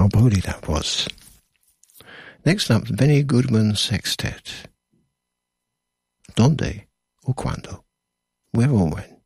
Al Bowley that was. Next up, Benny Goodman Sextet. Donde or Quando? Where or when?